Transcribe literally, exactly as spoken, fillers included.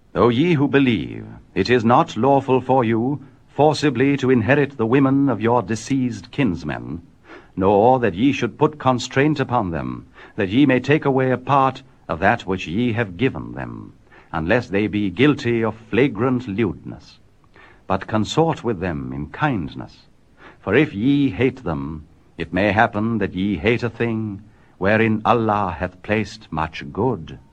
O ye who believe, it is not lawful for you forcibly to inherit the women of your deceased kinsmen, nor that ye should put constraint upon them, that ye may take away a part of that which ye have given them, unless they be guilty of flagrant lewdness. But consort with them in kindness. For if ye hate them, it may happen that ye hate a thing wherein Allah hath placed much good.